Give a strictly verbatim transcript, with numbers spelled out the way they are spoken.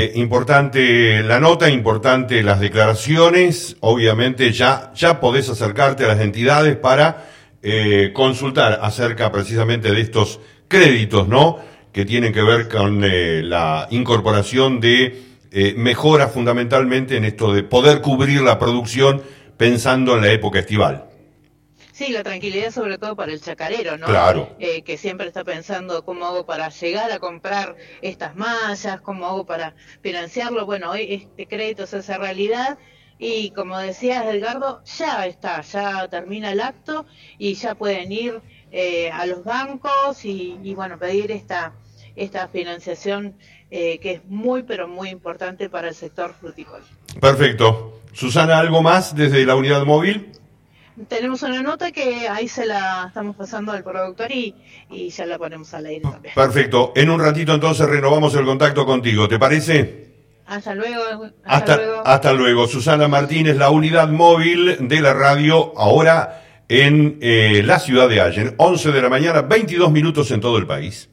Eh, importante la nota, importante las declaraciones. Obviamente ya, ya podés acercarte a las entidades para eh, consultar acerca precisamente de estos créditos, ¿no? Que tienen que ver con eh, la incorporación de eh, mejoras fundamentalmente en esto de poder cubrir la producción pensando en la época estival. Sí, la tranquilidad sobre todo para el chacarero, ¿no? Claro. Eh, que siempre está pensando cómo hago para llegar a comprar estas mallas, cómo hago para financiarlo. Bueno, hoy este crédito se hace realidad y como decías, Edgardo, ya está, ya termina el acto y ya pueden ir eh, a los bancos y, y bueno, pedir esta, esta financiación eh, que es muy, pero muy importante para el sector frutícola. Perfecto. Susana, ¿algo más desde la unidad móvil? Tenemos una nota que ahí se la estamos pasando al productor y, y ya la ponemos al aire también. Perfecto. En un ratito entonces renovamos el contacto contigo, ¿te parece? Hasta luego. Hasta, hasta luego. Hasta luego. Susana Martínez, la unidad móvil de la radio, ahora en eh, la ciudad de Allen. once de la mañana, veintidós minutos en todo el país.